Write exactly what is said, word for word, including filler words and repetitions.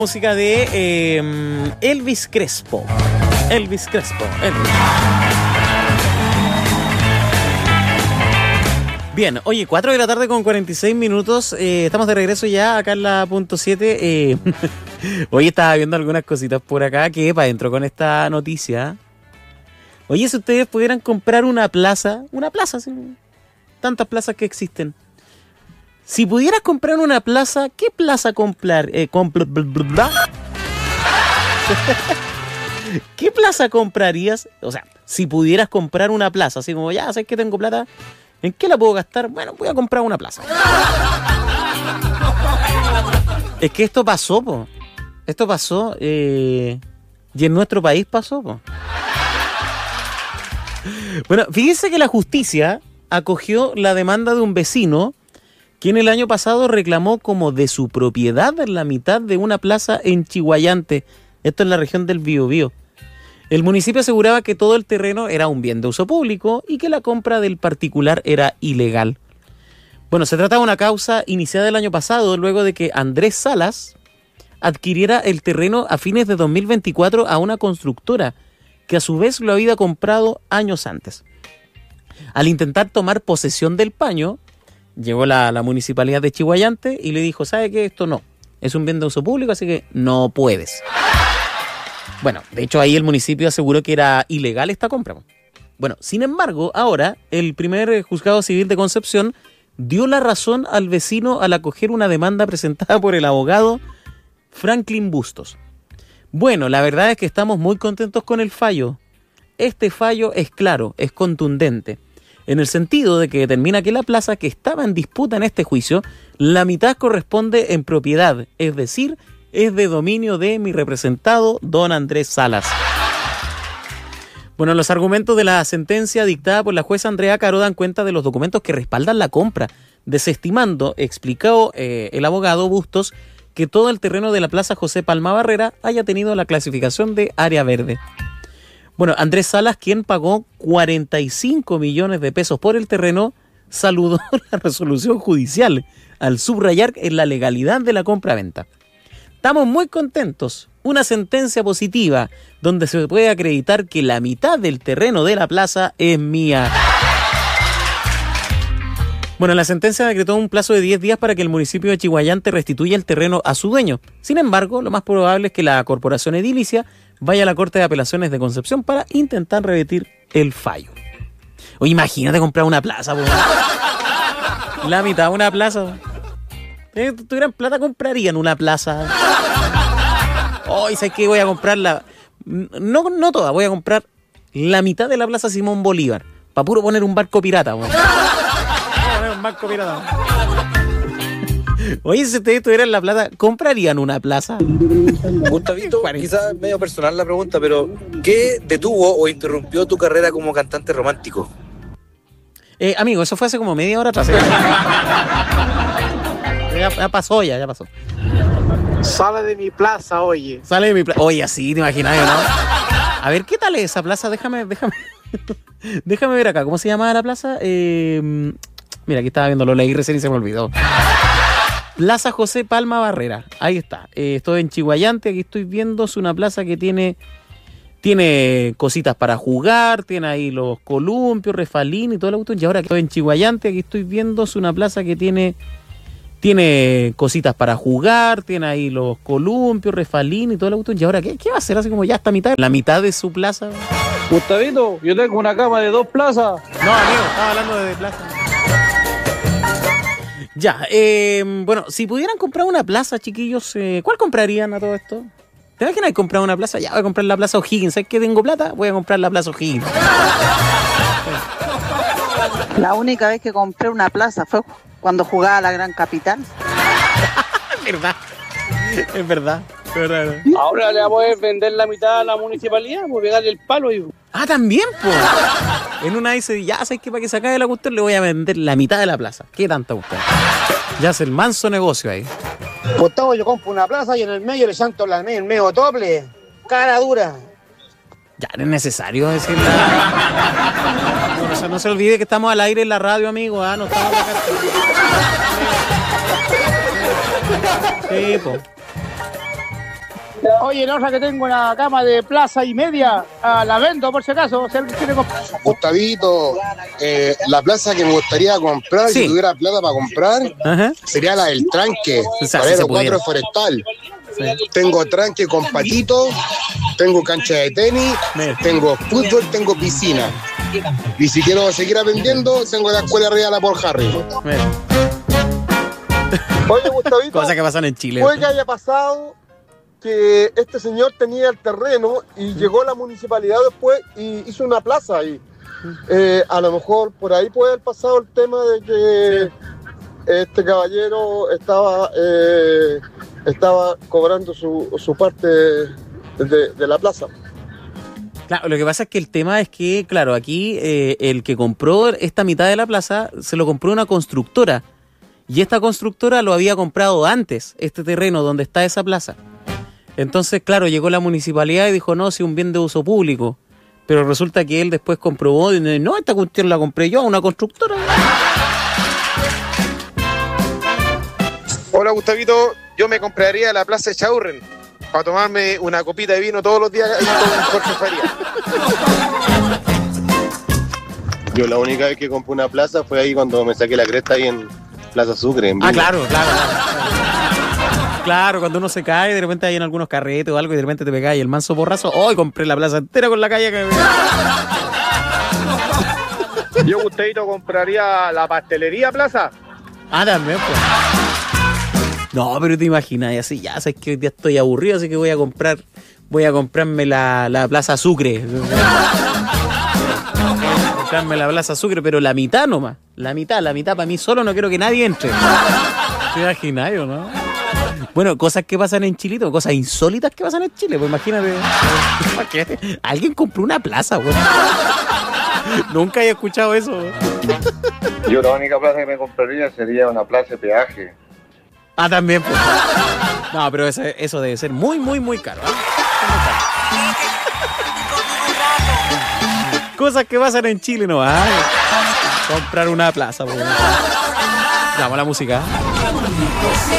Música de eh, Elvis Crespo. Elvis Crespo. Elvis. Bien, oye, cuatro de la tarde con cuarenta y seis minutos. Eh, estamos de regreso ya acá en la punto siete. Eh, hoy estaba viendo algunas cositas por acá que para adentro con esta noticia. Oye, si ustedes pudieran comprar una plaza, una plaza, ¿sí? Tantas plazas que existen. Si pudieras comprar una plaza, ¿qué plaza comprar? Eh, compl- bl- bl- ¿Qué plaza comprarías? O sea, si pudieras comprar una plaza, así como ya, ¿sabes que tengo plata? ¿En qué la puedo gastar? Bueno, voy a comprar una plaza. Es que esto pasó, po. Esto pasó, eh, y en nuestro país pasó, po. Bueno, fíjense que la justicia acogió la demanda de un vecino quien el año pasado reclamó como de su propiedad la mitad de una plaza en Chiguayante, esto en la región del Biobío. El municipio aseguraba que todo el terreno era un bien de uso público y que la compra del particular era ilegal. Bueno, se trata de una causa iniciada el año pasado luego de que Andrés Salas adquiriera el terreno a fines de dos mil veinticuatro a una constructora que a su vez lo había comprado años antes. Al intentar tomar posesión del paño, llegó la, la municipalidad de Chiguayante y le dijo, ¿sabe qué? Esto no, es un bien de uso público, así que no puedes. Bueno, de hecho ahí el municipio aseguró que era ilegal esta compra. Bueno, sin embargo, ahora el primer juzgado civil de Concepción dio la razón al vecino al acoger una demanda presentada por el abogado Franklin Bustos. Bueno, la verdad es que estamos muy contentos con el fallo. Este fallo es claro, es contundente, en el sentido de que determina que la plaza que estaba en disputa en este juicio, la mitad corresponde en propiedad, es decir, es de dominio de mi representado, don Andrés Salas. Bueno, los argumentos de la sentencia dictada por la jueza Andrea Caro dan cuenta de los documentos que respaldan la compra, desestimando, explicó eh, el abogado Bustos, que todo el terreno de la Plaza José Palma Barrera haya tenido la clasificación de área verde. Bueno, Andrés Salas, quien pagó cuarenta y cinco millones de pesos por el terreno, saludó la resolución judicial al subrayar en la legalidad de la compra-venta. Estamos muy contentos. Una sentencia positiva donde se puede acreditar que la mitad del terreno de la plaza es mía. Bueno, la sentencia decretó un plazo de diez días para que el municipio de Chiguayante restituya el terreno a su dueño. Sin embargo, lo más probable es que la corporación edilicia vaya a la Corte de Apelaciones de Concepción para intentar revertir el fallo. Oye, imagínate comprar una plaza, po. La mitad de una plaza. Si tuvieran plata, comprarían una plaza. Hoy, ¿sabes qué? Voy a comprarla. No, no toda, voy a comprar la mitad de la Plaza Simón Bolívar. Para puro poner un barco pirata, po. Un barco pirata. Oye, si ustedes tuvieran la plata, ¿comprarían una plaza? Gustavito, quizás medio personal la pregunta, pero ¿qué detuvo o interrumpió tu carrera como cantante romántico? Eh, amigo, eso fue hace como media hora atrás. ¿eh? ya, ya pasó, ya, ya pasó. Sale de mi plaza, oye. Sale de mi plaza. Oye, así, te imaginas, ¿no? A ver, ¿qué tal es esa plaza? Déjame, déjame. déjame ver acá. ¿Cómo se llama la plaza? Eh... Mira, aquí estaba viendo, lo leí recién y se me olvidó. Plaza José Palma Barrera. Ahí está. Eh, estoy en Chiguayante. Aquí estoy viendo. Es una plaza que tiene, tiene cositas para jugar. Tiene ahí los columpios, refalín y todo lo que... Y ahora que estoy en Chiguayante. Aquí estoy viendo. Es una plaza que tiene, tiene cositas para jugar. Tiene ahí los columpios, refalín y todo lo que... Y ahora, ¿qué, qué va a hacer? Así como ya hasta mitad. La mitad de su plaza. Gustavito, yo tengo una cama de dos plazas. No, amigo, estaba hablando de plaza. Ya, eh, bueno, si pudieran comprar una plaza, chiquillos, eh, ¿cuál comprarían a todo esto? ¿Te imaginas comprar una plaza? Ya voy a comprar la Plaza O'Higgins. ¿Sabes que tengo plata? Voy a comprar la Plaza O'Higgins. La única vez que compré una plaza fue cuando jugaba a la Gran Capital. Es verdad, es verdad. Es verdad. Ahora le va a poder vender la mitad a la municipalidad por pegarle el palo. Y... Ah, también, pues. En una dice, ya sabes que para que se acabe la cuestión le voy a vender la mitad de la plaza. ¿Qué tanta cuestión? Ya hace el manso negocio ahí. Gustavo, yo compro una plaza y en el medio le chanto la medio, el medio doble. Cara dura. Ya no es necesario decirla. Bueno, o sea, no se olvide que estamos al aire en la radio, amigo. ¿Ah? No estamos acá. Sí, po. Oye, la otra que tengo una cama de plaza y media, ah, la vendo por si acaso, si alguien quiere comprar. Gustavito, eh, la plaza que me gustaría comprar, Sí. si tuviera plata para comprar, Ajá. sería la del tranque, O sea, para si se el pudiera. cuatro forestal. Tengo tranque con patito, tengo cancha de tenis, Mira. tengo fútbol, tengo piscina. Y si quiero seguir aprendiendo, tengo la escuela arriba de la Paul Harry. Mira, Oye, Gustavito, cosas que pasan en Chile. puede que haya pasado que este señor tenía el terreno y llegó la municipalidad después y hizo una plaza ahí. Eh, a lo mejor por ahí puede haber pasado el tema de que este caballero estaba eh, estaba cobrando su, su parte de, de la plaza. Claro, lo que pasa es que el tema es que, claro, aquí eh, el que compró esta mitad de la plaza se lo compró una constructora. Y esta constructora lo había comprado antes, este terreno donde está esa plaza. Entonces, claro, llegó la municipalidad y dijo, no, si es un bien de uso público. Pero resulta que él después comprobó y dijo, no, esta cuestión la compré yo a una constructora. Hola Gustavito, yo me compraría la Plaza de Chaurren para tomarme una copita de vino todos los días ahí con Jorge Faría. Yo la única vez que compré una plaza fue ahí cuando me saqué la cresta ahí en Plaza Sucre. En Ah, Viña. claro, claro, claro. Claro, cuando uno se cae, de repente hay en algunos carretes o algo y de repente te pegáis el manso porrazo. ¡Oh! Compré la plaza entera con la calle que Yo, Gustavito, compraría la pastelería Plaza. Ah, también, pues. No, pero te imaginas, y así, ya sabes que hoy día estoy aburrido, así que voy a comprar, voy a comprarme la, la Plaza Sucre. Comprarme la Plaza Sucre, pero la mitad nomás. La mitad, la mitad para mí solo, no quiero que nadie entre. ¿Te imaginas, o no? Bueno, cosas que pasan en Chilito, cosas insólitas que pasan en Chile, pues imagínate. ¿Qué? Alguien compró una plaza, güey. Nunca he escuchado eso. Güey. Yo la única plaza que me compraría sería una plaza de peaje. Ah, también, pues. No, pero eso, eso debe ser muy, muy, muy caro. ¿Eh? Muy caro. Cosas que pasan en Chile, no hay. Comprar una plaza, pues. Vamos a la música.